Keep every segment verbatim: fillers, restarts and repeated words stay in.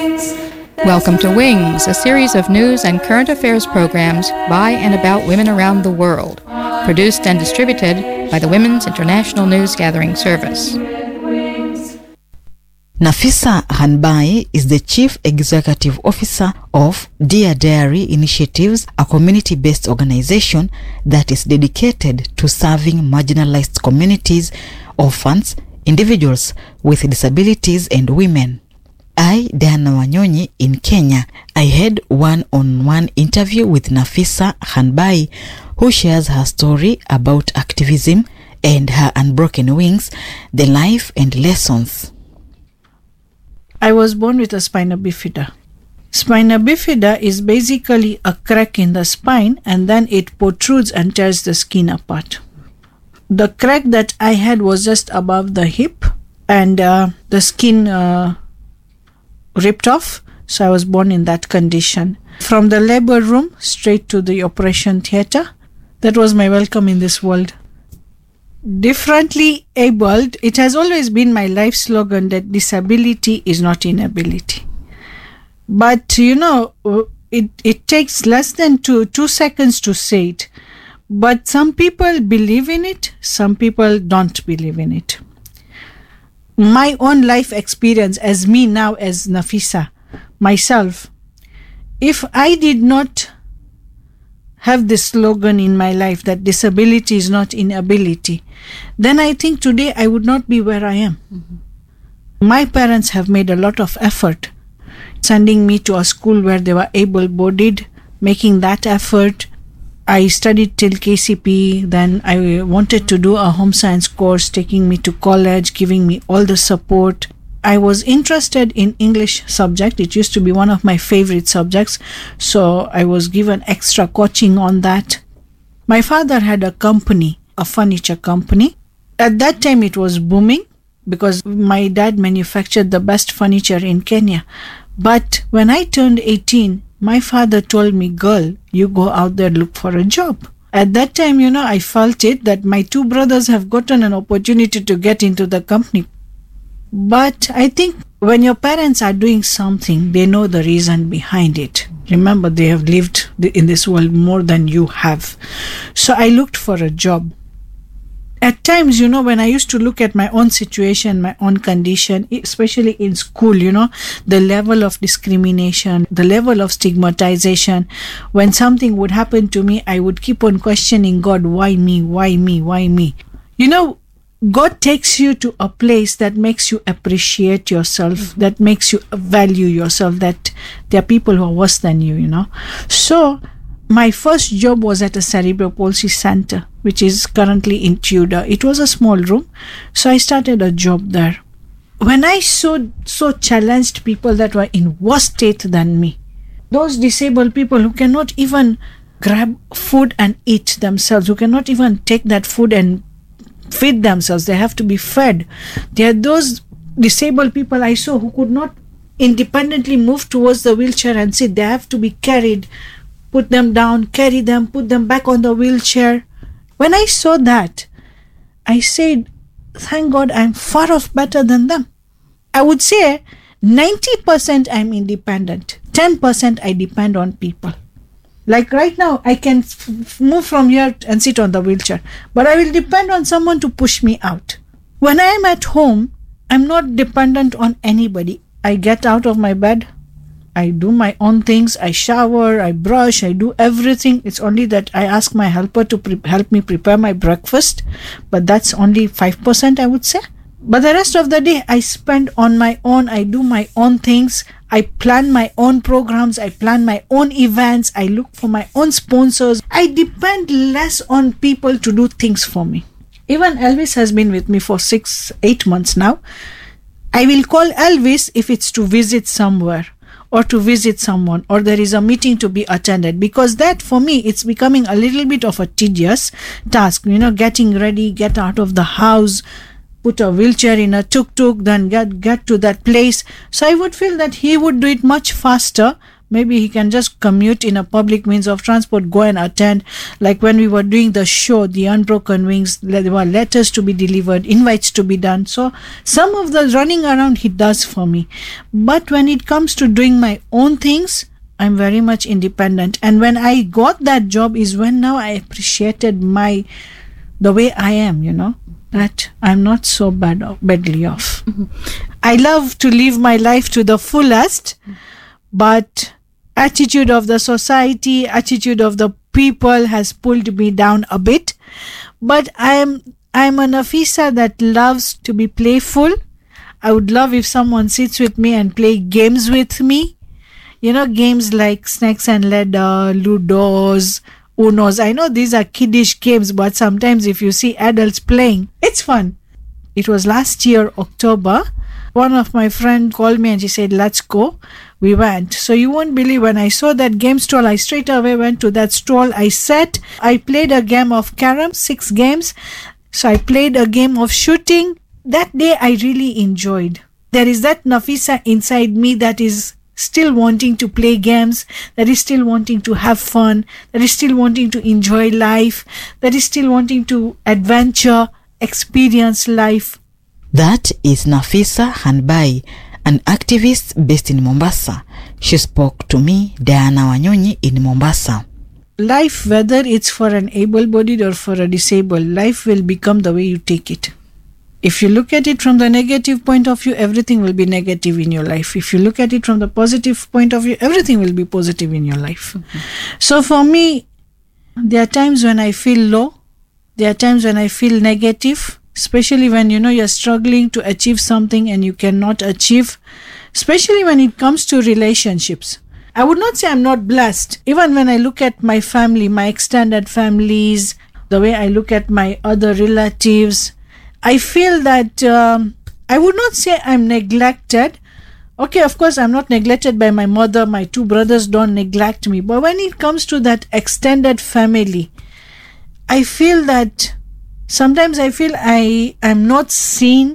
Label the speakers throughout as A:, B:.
A: Welcome to Wings, a series of news and current affairs programs by and about women around the world, produced and distributed by the Women's International News Gathering Service.
B: Nafisa Hanbai is the Chief Executive Officer of Dear Diary Initiatives, a community-based organization that is dedicated to serving marginalized communities, orphans, individuals with disabilities and women. I, Diana Wanyonyi, in Kenya, I had one-on-one interview with Nafisa Hanbai, who shares her story about activism and her unbroken wings, the life and lessons.
C: I was born with a spina bifida. Spina bifida is basically a crack in the spine, and then it protrudes and tears the skin apart. The crack that I had was just above the hip, and uh, the skin uh, ripped off, so I was born in that condition. From the labor room straight to the operation theater, that was my welcome in this world. Differently abled, it has always been my life slogan that disability is not inability. But, you know, it, it takes less than two, two seconds to say it. But some people believe in it, some people don't believe in it. My own life experience as me now, as Nafisa, myself, if I did not have this slogan in my life that disability is not inability, then I think today I would not be where I am. Mm-hmm. My parents have made a lot of effort sending me to a school where they were able-bodied, making that effort. I studied till K C P, then I wanted to do a home science course, taking me to college, giving me all the support. I was interested in English subject. It used to be one of my favorite subjects, so I was given extra coaching on that. My father had a company, a furniture company. At that time it was booming because my dad manufactured the best furniture in Kenya. But when I turned eighteen, my father told me, girl, you go out there, look for a job. At that time, you know, I felt it that my two brothers have gotten an opportunity to get into the company. But I think when your parents are doing something, they know the reason behind it. Remember, they have lived in this world more than you have. So I looked for a job. At times, you know, when I used to look at my own situation, my own condition, especially in school, you know, the level of discrimination, the level of stigmatization, when something would happen to me, I would keep on questioning God, why me, why me, why me? You know, God takes you to a place that makes you appreciate yourself, mm-hmm. that makes you value yourself, that there are people who are worse than you, you know. So my first job was at a cerebral palsy center, which is currently in Tudor. It was a small room, so I started a job there. When I saw so challenged people that were in worse state than me, those disabled people who cannot even grab food and eat themselves, who cannot even take that food and feed themselves, they have to be fed. There are those disabled people I saw who could not independently move towards the wheelchair and sit. They have to be carried, put them down, carry them, put them back on the wheelchair. When I saw that, I said, thank God I'm far off better than them. I would say ninety percent I'm independent, ten percent I depend on people. Like right now, I can f- move from here and sit on the wheelchair, but I will depend on someone to push me out. When I am at home, I'm not dependent on anybody. I get out of my bed, I do my own things, I shower, I brush, I do everything. It's only that I ask my helper to pre- help me prepare my breakfast, but that's only five percent I would say. But the rest of the day I spend on my own, I do my own things, I plan my own programs, I plan my own events, I look for my own sponsors. I depend less on people to do things for me. Even Elvis has been with me for six, eight months now. I will call Elvis if it's to visit somewhere, or to visit someone, or there is a meeting to be attended, because that for me it's becoming a little bit of a tedious task, you know, getting ready, get out of the house, put a wheelchair in a tuk-tuk, then get, get to that place. So I would feel that he would do it much faster, Maybe he can just commute in a public means of transport, go and attend. Like when we were doing the show, The Unbroken Wings, there were letters to be delivered, invites to be done. So some of the running around he does for me. But when it comes to doing my own things, I'm very much independent. And when I got that job is when now I appreciated my, the way I am, you know, that I'm not so bad, badly off. Mm-hmm. I love to live my life to the fullest, but attitude of the society, attitude of the people has pulled me down a bit. But I'm I'm a Nafisa that loves to be playful. I would love if someone sits with me and play games with me. You know, games like Snakes and Ladder, Ludos, Unos. I know these are kiddish games, but sometimes if you see adults playing, it's fun. It was last year, October. One of my friends called me and she said, let's go. We went. So you won't believe, when I saw that game stall, I straight away went to that stall. I sat, I played a game of carom, six games. So I played a game of shooting. That day I really enjoyed. There is that Nafisa inside me that is still wanting to play games, that is still wanting to have fun, that is still wanting to enjoy life, that is still wanting to adventure, experience life.
B: That is Nafisa Hanbai, an activist based in Mombasa. She spoke to me, Diana Wanyonyi, in Mombasa.
C: Life, whether it's for an able-bodied or for a disabled, life will become the way you take it. If you look at it from the negative point of view, everything will be negative in your life. If you look at it from the positive point of view, everything will be positive in your life. Mm-hmm. So for me, there are times when I feel low. There are times when I feel negative, especially when, you know, you're struggling to achieve something and you cannot achieve, especially when it comes to relationships. I would not say I'm not blessed. Even when I look at my family, my extended families, the way I look at my other relatives, I feel that um, I would not say I'm neglected. Okay, of course, I'm not neglected by my mother. My two brothers don't neglect me. But when it comes to that extended family, I feel that sometimes I feel I am not seen.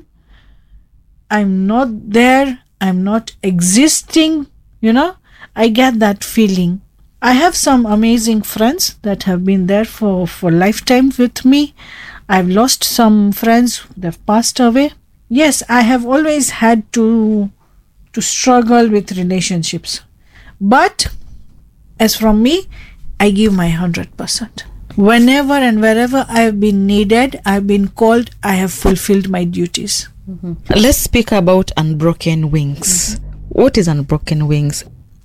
C: I'm not there. I'm not existing. You know, I get that feeling. I have some amazing friends that have been there for, for lifetime with me. I've lost some friends, they've passed away. Yes, I have always had to to struggle with relationships. But as from me, I give my one hundred percent. Whenever and wherever I've been needed, I've been called, I have fulfilled my duties.
B: Mm-hmm. Let's speak about Unbroken Wings. Mm-hmm. What is Unbroken Wings?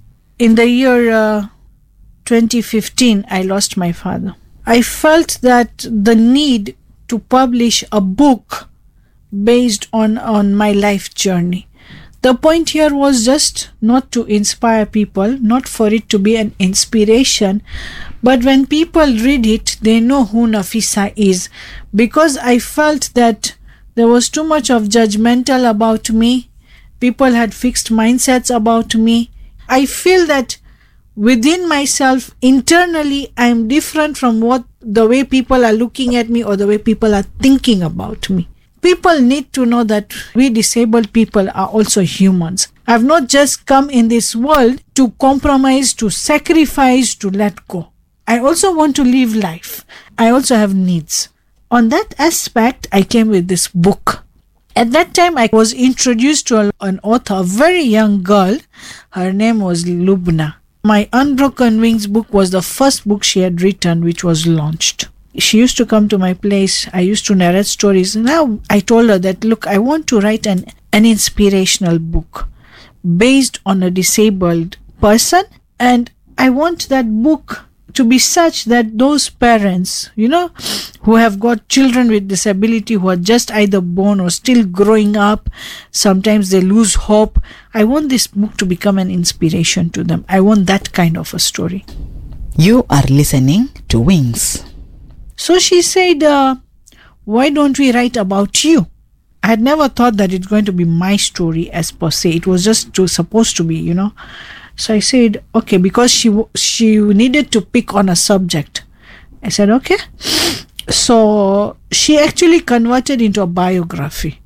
C: In the year uh, twenty fifteen, I lost my father. I felt that the need to publish a book based on, on my life journey. The point here was just not to inspire people, not for it to be an inspiration, but when people read it, they know who Nafisa is. Because I felt that there was too much of judgmental about me. People had fixed mindsets about me. I feel that within myself, internally, I'm different from what the way people are looking at me or the way people are thinking about me. People need to know that we disabled people are also humans. I've not just come in this world to compromise, to sacrifice, to let go. I also want to live life. I also have needs. On that aspect, I came with this book. At that time, I was introduced to an author, a very young girl. Her name was Lubna. My Unbroken Wings book was the first book she had written, which was launched. She used to come to my place. I used to narrate stories. Now I told her that, look, I want to write an, an inspirational book based on a disabled person. And I want that book to be such that those parents, you know, who have got children with disability who are just either born or still growing up, sometimes they lose hope. I want this book to become an inspiration to them. I want that kind of a story.
B: You are listening to Wings.
C: So she said, uh, why don't we write about you? I had never thought that it's going to be my story as per se. It was just to, supposed to be, you know. So I said, okay, because she she needed to pick on a subject. I said, okay. So she actually converted into a biography.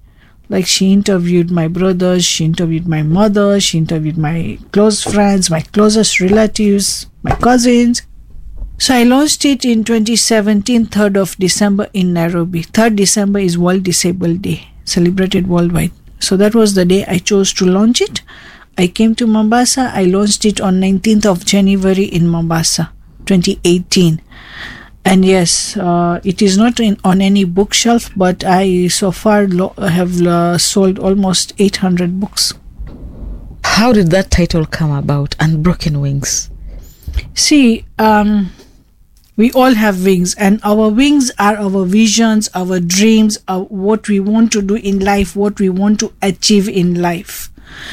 C: Like she interviewed my brothers, she interviewed my mother, she interviewed my close friends, my closest relatives, my cousins. So I launched it in twenty seventeen, third of December in Nairobi. third December is World Disabled Day, celebrated worldwide. So that was the day I chose to launch it. I came to Mombasa. I launched it on nineteenth of January in Mombasa, twenty eighteen. And yes, uh, it is not in, on any bookshelf, but I so far lo- have uh, sold almost eight hundred books.
B: How did that title come about, Unbroken Wings?
C: See, um, we all have wings, and our wings are our visions, our dreams, our, what we want to do in life, what we want to achieve in life.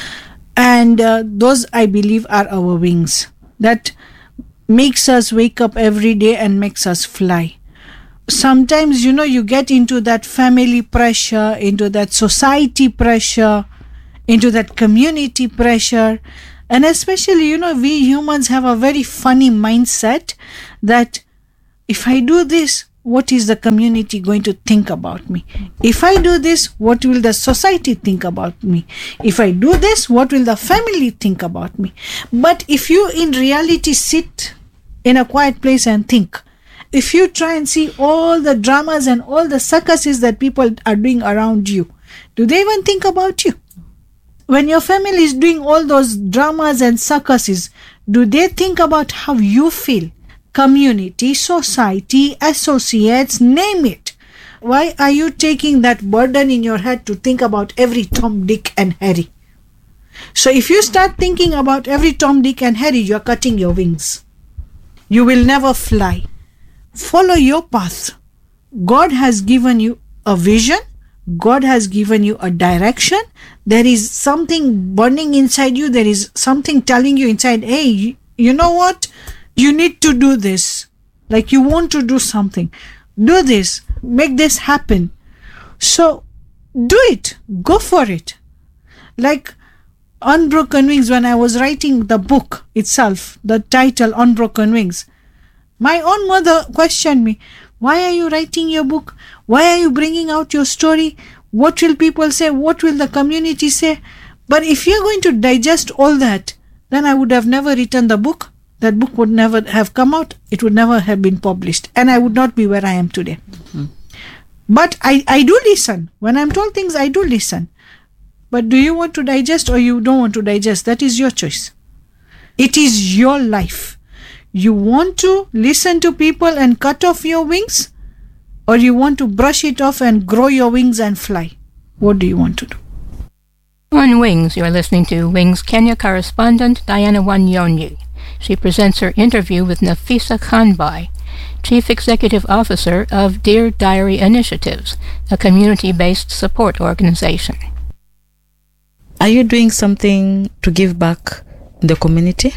C: And uh, those, I believe, are our wings. That makes us wake up every day and makes us fly. Sometimes, you know, you get into that family pressure, into that society pressure, into that community pressure. And especially, you know, we humans have a very funny mindset that if I do this, what is the community going to think about me? If I do this, what will the society think about me? If I do this, what will the family think about me? But if you in reality sit in a quiet place and think, if you try and see all the dramas and all the circuses that people are doing around you, do they even think about you? When your family is doing all those dramas and circuses, do they think about how you feel? Community, society, associates, name it. Why are you taking that burden in your head to think about every Tom, Dick and Harry? So if you start thinking about every Tom, Dick and Harry, you're cutting your wings. You will never fly. Follow your path. God has given you a vision. God has given you a direction. There is something burning inside you. There is something telling you inside, hey, you know what? You need to do this. Like you want to do something. Do this. Make this happen. So do it. Go for it. Like Unbroken Wings, when I was writing the book itself, the title Unbroken Wings, my own mother questioned me, why are you writing your book? Why are you bringing out your story? What will people say? What will the community say? But if you're going to digest all that, then I would have never written the book. That book would never have come out. It would never have been published. And I would not be where I am today. Mm-hmm. But I, I do listen. When I'm told things, I do listen. But do you want to digest or you don't want to digest? That is your choice. It is your life. You want to listen to people and cut off your wings? Or you want to brush it off and grow your wings and fly? What do you want to do?
A: On Wings, you're listening to Wings Kenya correspondent Diana Wanyonyi. She presents her interview with Nafisa Khanbai, Chief Executive Officer of Dear Diary Initiatives, a community-based support organization.
B: Are you doing something to give back in the community?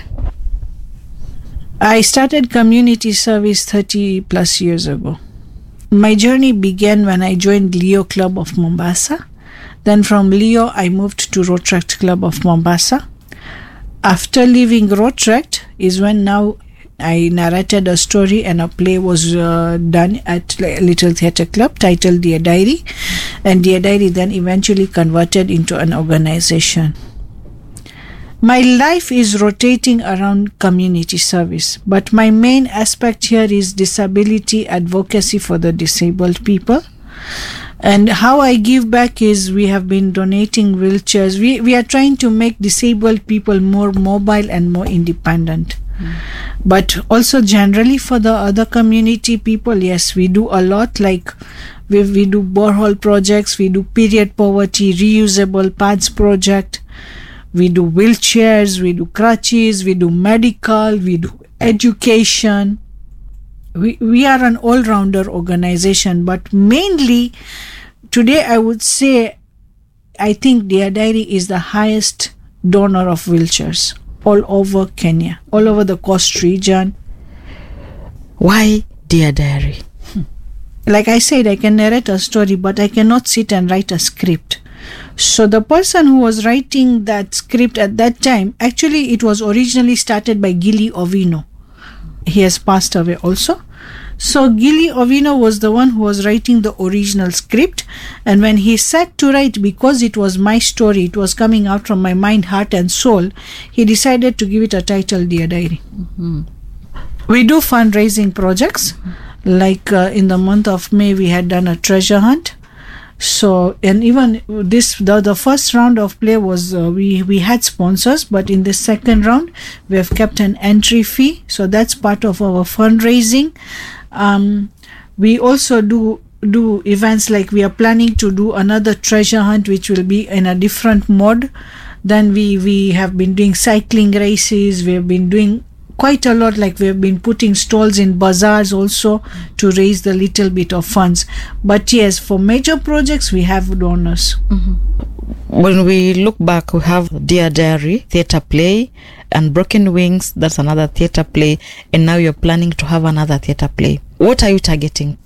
C: I started community service thirty plus years ago. My journey began when I joined Leo Club of Mombasa. Then from Leo, I moved to Rotaract Club of Mombasa. After leaving Rotaract is when now I narrated a story and a play was uh, done at Little Theatre Club titled Dear Diary. And Dear Diary then eventually converted into an organization. My life is rotating around community service, but my main aspect here is disability advocacy for the disabled people. And how I give back is we have been donating wheelchairs. We, we are trying to make disabled people more mobile and more independent. Mm. But also generally for the other community people, yes, we do a lot. Like we, we do borehole projects, we do period poverty, reusable pads project. We do wheelchairs, we do crutches, we do medical, we do education. We, we are an all-rounder organization, but mainly today I would say I think Dear Diary is the highest donor of wheelchairs all over Kenya, all over the coast region.
B: Why Dear Diary?
C: Hmm. Like I said, I can narrate a story, but I cannot sit and write a script. So the person who was writing that script at that time, actually it was originally started by Gilly Ovino. He has passed away also. So Gili Ovino was the one who was writing the original script, and when he sat to write, because it was my story, it was coming out from my mind, heart and soul, he decided to give it a title, Dear Diary. Mm-hmm. We do fundraising projects, mm-hmm. like uh, in the month of May we had done a treasure hunt. So, and even this, the, the first round of play was, uh, we, we had sponsors, but in the second round, we have kept an entry fee. So that's part of our fundraising. Um, we also do, do events, like we are planning to do another treasure hunt, which will be in a different mode. Then we, we have been doing cycling races. We have been doing quite a lot, like we have been putting stalls in bazaars also to raise the little bit of funds. But yes, for major projects we have donors.
B: Mm-hmm. When we look back, we have Dear Diary theatre play and Broken Wings, that's another theatre play, and now you're planning to have another theatre play. What are you targeting?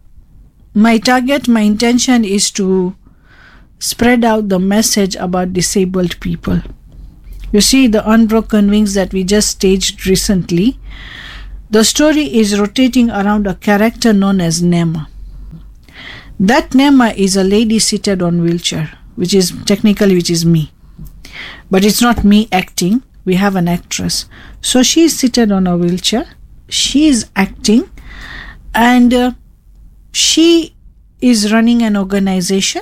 C: My target, my intention is to spread out the message about disabled people. You see, the Unbroken Wings that we just staged recently, the story is rotating around a character known as Nema. That Nema is a lady seated on wheelchair, which is technically, which is me. But it's not me acting, we have an actress. So she is seated on a wheelchair, she is acting, and uh, she is running an organization.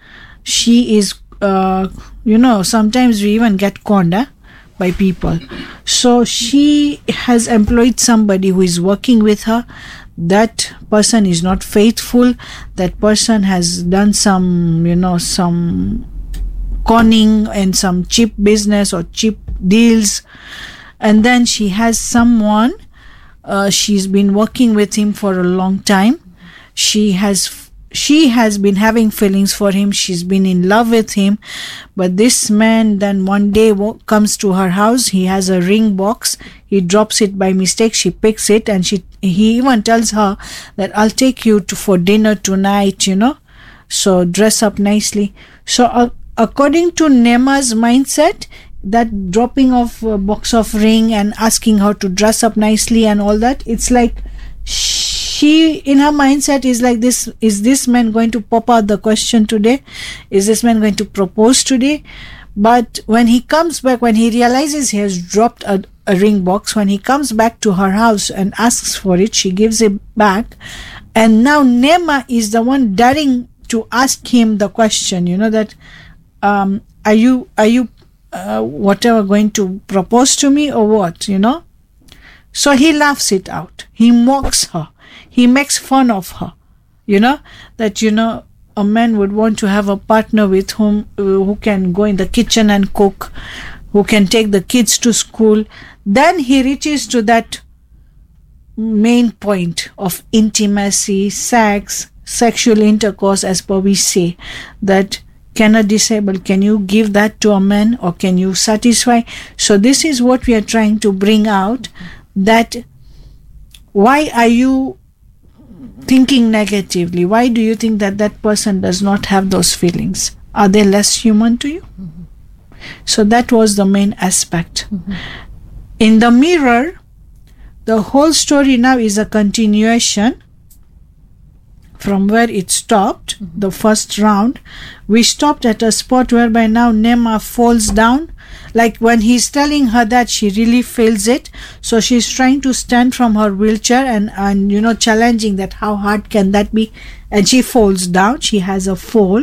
C: She is Uh, you know, sometimes we even get conned eh, by people. So she has employed somebody who is working with her. That person is not faithful. That person has done some, you know, some conning and some cheap business or cheap deals. And then she has someone, uh, she's been working with him for a long time. She has She has been having feelings for him. She's been in love with him. But this man then one day wo- comes to her house. He has a ring box. He drops it by mistake. She picks it, and she he even tells her that I'll take you to, for dinner tonight, you know. So dress up nicely. So uh, according to Nema's mindset, that dropping of a box of ring and asking her to dress up nicely and all that, it's like she, in her mindset, is like this, is this man going to pop out the question today? Is this man going to propose today? But when he comes back, when he realizes he has dropped a, a ring box, when he comes back to her house and asks for it, she gives it back. And now Nema is the one daring to ask him the question, you know, that, um, are you, are you, uh, whatever, going to propose to me or what, you know? So he laughs it out. He mocks her. He makes fun of her, you know, that, you know, a man would want to have a partner with whom, uh, who can go in the kitchen and cook, who can take the kids to school. Then he reaches to that main point of intimacy, sex, sexual intercourse, as per we say, that can a disabled, can you give that to a man, or can you satisfy? So this is what we are trying to bring out, that why are you thinking negatively? Why do you think that that person does not have those feelings? Are they less human to you? Mm-hmm. So that was the main aspect. Mm-hmm. In The Mirror, the whole story now is a continuation from where it stopped, mm-hmm. the first round. We stopped at a spot whereby now Nema falls down. Like when he's telling her that, she really feels it. So she's trying to stand from her wheelchair and, and you know, challenging that how hard can that be. And she falls down. She has a fall.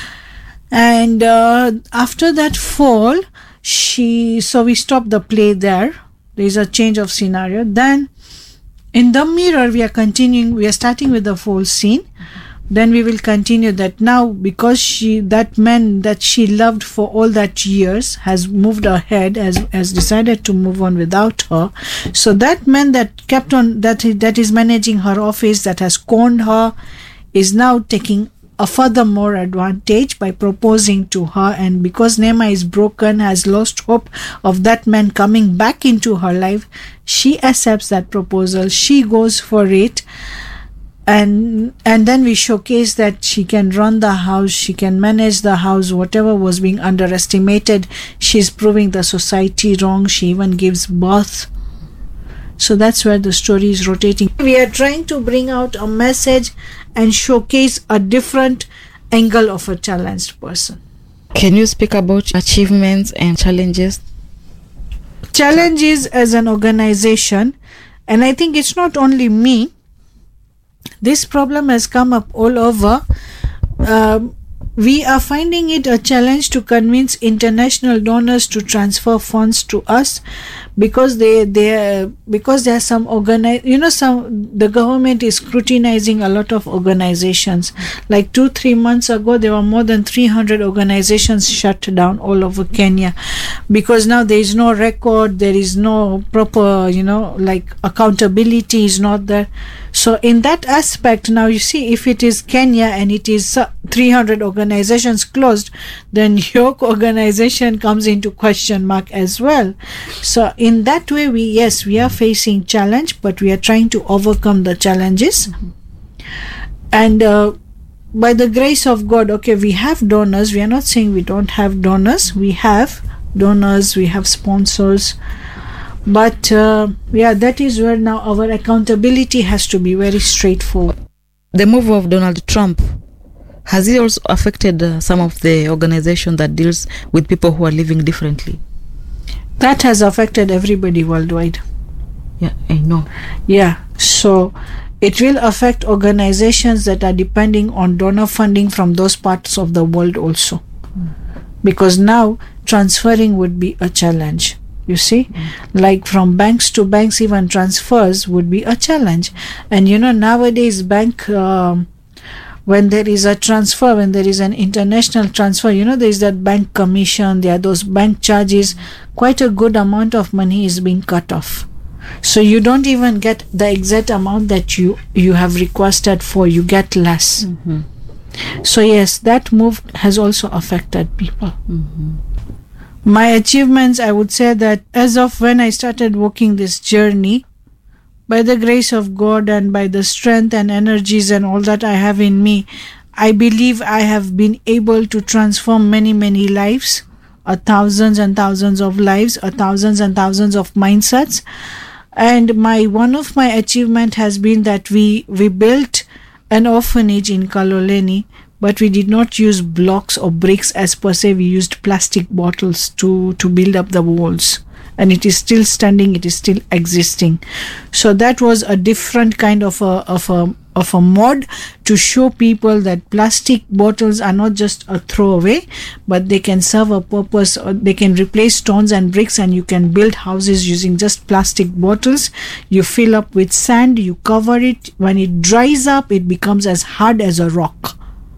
C: And uh, after that fall, she, so we stopped the play there. There's a change of scenario. Then in The Mirror, we are continuing, we are starting with the fall scene. Then we will continue that now, because she, that man that she loved for all that years has moved ahead, has, has decided to move on without her. So that man that kept on, that, that is managing her office, that has conned her, is now taking a furthermore advantage by proposing to her. And because Nema is broken, has lost hope of that man coming back into her life, she accepts that proposal. She goes for it. And and then we showcase that she can run the house, she can manage the house, whatever was being underestimated, she's proving the society wrong. She even gives birth. So that's where the story is rotating. We are trying to bring out a message and showcase a different angle of a challenged person.
B: Can you speak about achievements and challenges?
C: Challenges as an organization, and I think it's not only me. This problem has come up all over. Um, we are finding it a challenge to convince international donors to transfer funds to us because they they because there are some organize you know some the government is scrutinizing a lot of organizations. Like two three months ago, there were more than three hundred organizations shut down all over Kenya because now there is no record, there is no proper you know like accountability is not there. So in that aspect, now you see, if it is Kenya and it is three hundred organizations closed, then your organization comes into question mark as well. So in that way, we yes we are facing challenge, but we are trying to overcome the challenges. Mm-hmm. And uh, by the grace of God, okay, we have donors. We are not saying we don't have donors. We have donors, we have sponsors. But uh, yeah, that is where now our accountability has to be very straightforward.
B: The move of Donald Trump, has it also affected uh, some of the organization that deals with people who are living differently?
C: That has affected everybody worldwide.
B: Yeah, I know.
C: Yeah, so it will affect organizations that are depending on donor funding from those parts of the world also. Mm. Because now transferring would be a challenge. You see, mm. like from banks to banks, even transfers would be a challenge. And you know, nowadays bank, um, when there is a transfer, when there is an international transfer, you know, there is that bank commission, there are those bank charges, quite a good amount of money is being cut off. So you don't even get the exact amount that you, you have requested for, you get less. Mm-hmm. So yes, that move has also affected people. Mm-hmm. My achievements, I would say that as of when I started walking this journey, by the grace of God and by the strength and energies and all that I have in me, I believe I have been able to transform many, many lives, uh, thousands and thousands of lives, uh, thousands and thousands of mindsets. And my one of my achievement has been that we, we built an orphanage in Kaloleni, but we did not use blocks or bricks as per se. We used plastic bottles to, to build up the walls. And it is still standing, it is still existing. So that was a different kind of a, of a, of a mod to show people that plastic bottles are not just a throwaway, but they can serve a purpose, or they can replace stones and bricks, and you can build houses using just plastic bottles. You fill up with sand, you cover it. When it dries up, it becomes as hard as a rock.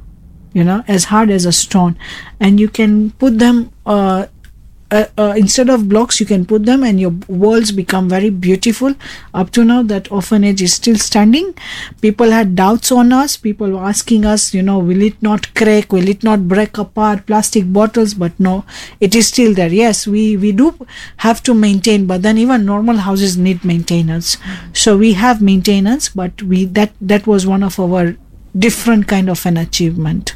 C: You know, as hard as a stone, and you can put them uh, uh, uh, instead of blocks, you can put them and your walls become very beautiful. Up to now, that orphanage is still standing. People had doubts on us. People were asking us, you know, will it not crack? Will it not break apart? Plastic bottles, but no, it is still there. Yes, we, we do have to maintain, but then even normal houses need maintenance. So we have maintenance, but we that that was one of our different kind of an achievement.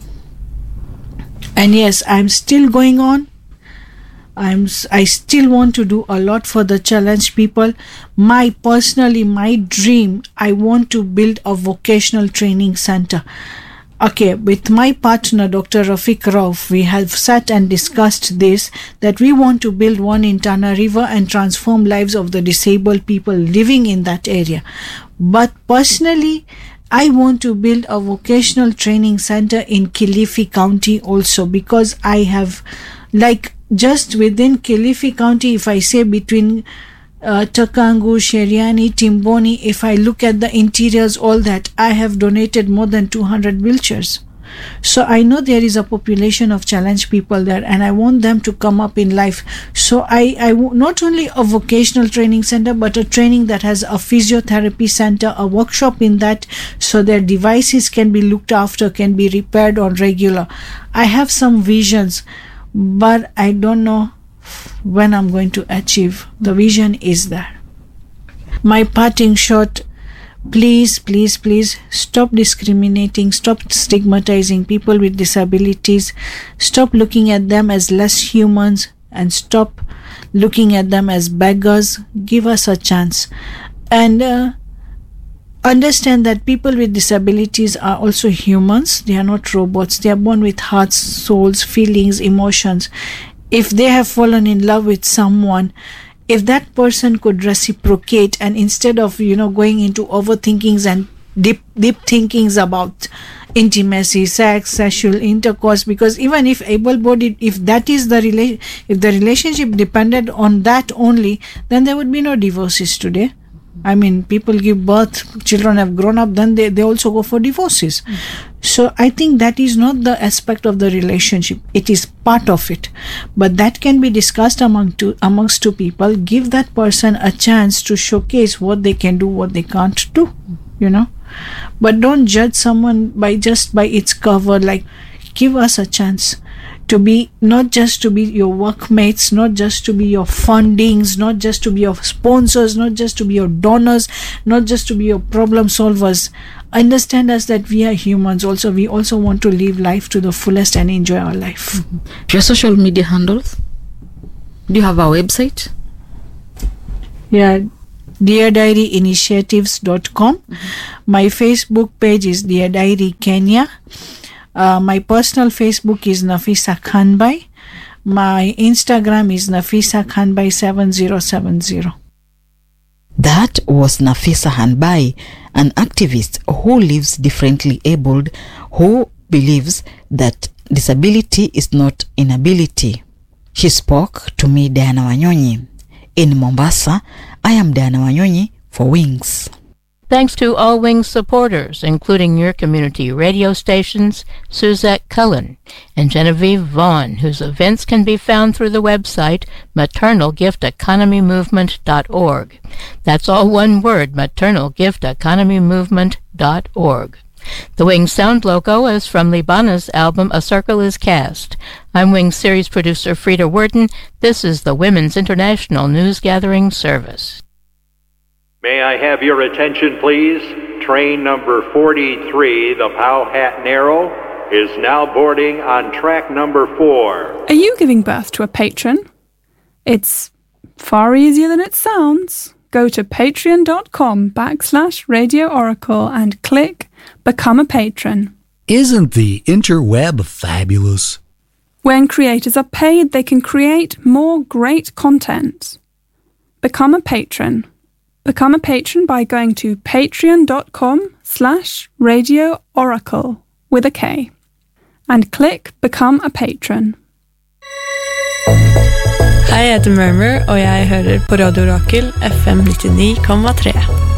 C: And yes, I'm still going on. I'm I still want to do a lot for the challenged people. My personally, my dream, I want to build a vocational training center. Okay, with my partner, Doctor Rafiq Rauf, we have sat and discussed this, that we want to build one in Tana River and transform lives of the disabled people living in that area. But personally, I want to build a vocational training center in Kilifi County also, because I have, like, just within Kilifi County, if I say between uh, Takangu, Sheriani, Timboni, if I look at the interiors, all that, I have donated more than two hundred wheelchairs. So I know there is a population of challenged people there, and I want them to come up in life. So I, I not only a vocational training center, but a training that has a physiotherapy center, a workshop in that, so their devices can be looked after, can be repaired on regular. I have some visions, but I don't know when I'm going to achieve. The vision is there. My parting shot: Please, please, please stop discriminating, stop stigmatizing people with disabilities, stop looking at them as less humans, and stop looking at them as beggars. Give us a chance. And uh, understand that people with disabilities are also humans. They are not robots. They are born with hearts, souls, feelings, emotions. If they have fallen in love with someone, if that person could reciprocate, and instead of, you know, going into overthinkings and deep deep thinkings about intimacy, sex, sexual intercourse, because even if able-bodied, if that is the rela- if the relationship depended on that only, then there would be no divorces today. I mean, people give birth, children have grown up, then they, they also go for divorces. Mm. So I think that is not the aspect of the relationship. It is part of it. But that can be discussed among two, amongst two people. Give that person a chance to showcase what they can do, what they can't do, you know. But don't judge someone by just by its cover. Like, give us a chance to be, not just to be your workmates, not just to be your fundings, not just to be your sponsors, not just to be your donors, not just to be your problem solvers. Understand us that we are humans also. We also want to live life to the fullest and enjoy our life.
B: Mm-hmm. Your social media handles? Do you have a website?
C: Yeah, dear diary initiatives dot com. Mm-hmm. My Facebook page is Dear Diary Kenya. Uh, my personal Facebook is Nafisa Khanbai. My Instagram is Nafisa Khanbai seven zero seven zero.
B: That was Nafisa Khanbai, an activist who lives differently abled, who believes that disability is not inability. She spoke to me, Diana Wanyonyi. In Mombasa, I am Diana Wanyonyi for Wings.
A: Thanks to all Wings supporters, including your community radio stations, Suzette Cullen and Genevieve Vaughn, whose events can be found through the website maternal gift economy movement dot org. That's all one word, maternal gift economy movement dot org. The Wings sound logo is from Libana's album A Circle is Cast. I'm Wings series producer Frida Worden. This is the Women's International News Gathering Service.
D: May I have your attention, please? Train number forty-three, the Powhatan Arrow, is now boarding on track number four.
E: Are you giving birth to a patron? It's far easier than it sounds. Go to patreon.com backslash Radio Oracle and click Become a Patron.
F: Isn't the interweb fabulous?
E: When creators are paid, they can create more great content. Become a patron. Become a patron by going to patreon.com slash Radio Oracle with a K and click Become a Patron.
G: Hei, jeg heter Murmur, og jeg hører på Radio Orakel F M nittini komma tre.